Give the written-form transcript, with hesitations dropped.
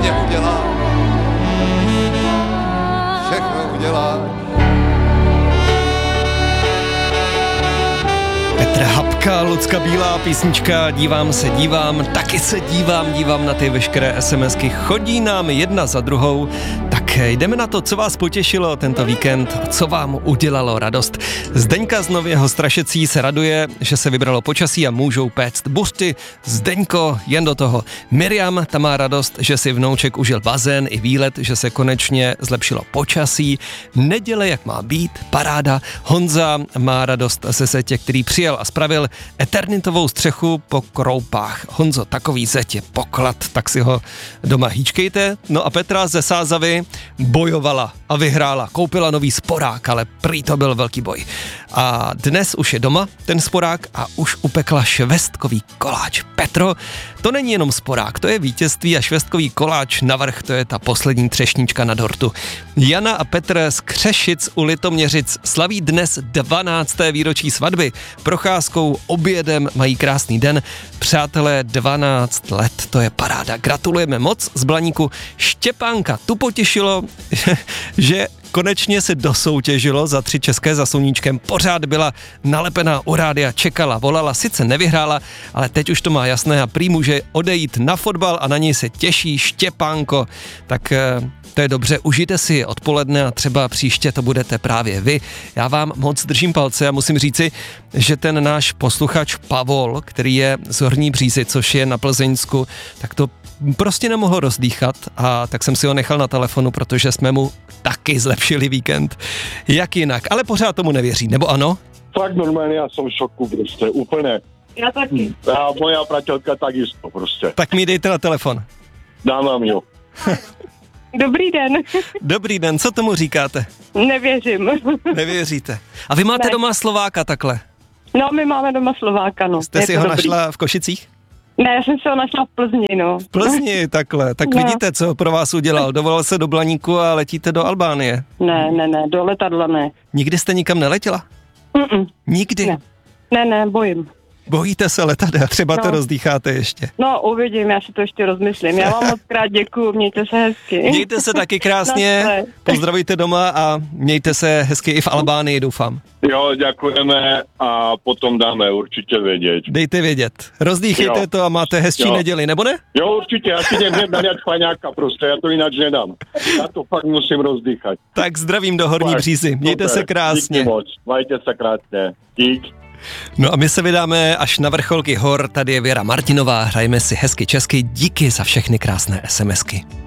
mě udělá, všechno udělá. Petr Habka, Lucka Bílá, písnička Dívám, taky se dívám na ty veškeré SMSky, chodí nám jedna za druhou, tak jdeme na to, co vás potěšilo tento víkend, co vám udělalo radost. Zdeňka z Nově Strašecí se raduje, že se vybralo počasí a můžou péct buřty. Zdeňko, jen do toho. Miriam, ta má radost, že si vnouček užil bazén i výlet, že se konečně zlepšilo počasí. Neděle, jak má být, paráda. Honza má radost ze zetě, který přijel a spravil eternitovou střechu po kroupách. Honzo, takový zeď je poklad, tak si ho doma hýčkejte. No a Petra ze Sázavy bojovala a vyhrála. Koupila nový sporák, ale prý to byl velký boj. A dnes už je doma ten sporák a už upekla švestkový koláč. Petro, to není jenom sporák, to je vítězství a švestkový koláč navrch, to je ta poslední třešnička na dortu. Jana a Petr z Křešic u Litoměřic slaví dnes 12. výročí svatby. Procházkou, obědem mají krásný den. Přátelé, 12 let, to je paráda. Gratulujeme moc z Blaníku. Štěpánka, tu potěšilo, že konečně se dosoutěžilo za 3 české za sluníčkem. Pořád byla nalepená u rádia, čekala, volala, sice nevyhrála, ale teď už to má jasné a prý může odejít na fotbal a na něj se těší. Štěpánko, tak to je dobře, užijte si odpoledne a třeba příště to budete právě vy. Já vám moc držím palce a musím říci, že ten náš posluchač Pavol, který je z Horní Břízy, což je na Plzeňsku, tak to prostě nemohl rozdýchat a tak jsem si ho nechal na telefonu, protože jsme mu taky zlepšili víkend. Jak jinak, ale pořád tomu nevěří, nebo ano? Fakt normálně, já jsem v šoku prostě, úplně. Já taky. A moja pratělka takisto prostě. Tak mi dejte na telefon. Dám vám jo. Dobrý den. Dobrý den, co tomu říkáte? Nevěřím. Nevěříte. A vy máte doma Slováka takhle? No, my máme doma Slováka, no. Jste si ho našla v Košicích? Ne, já jsem si ho našla v Plzni, no. V Plzni, takhle. Tak no. Vidíte, co pro vás udělal. Dovolal se do Blaníku a letíte do Albánie. Ne, do letadla ne. Nikdy jste nikam neletěla? Nikdy? Ne, bojím. Bojíte se letadla, třeba to rozdýcháte ještě. No, uvidím, já si to ještě rozmyslím. Já vám moc krát děkuju, mějte se hezky. Mějte se taky krásně, pozdravujte doma a mějte se hezky i v Albánii, doufám. Jo, děkujeme a potom dáme určitě vědět. Dejte vědět. Rozdýchejte to a máte hezčí neděli, nebo ne? Jo, určitě, já si jdem hned naňat chvaňáka prostě, já to jinak nedám. Já to fakt musím rozdýchat. Tak zdravím do Horní Břízy, mějte se krásně. Díky moc, majte se krásně. Dík. No a my se vydáme až na vrcholky hor, tady je Věra Martinová, hrajeme si hezky česky, díky za všechny krásné SMSky.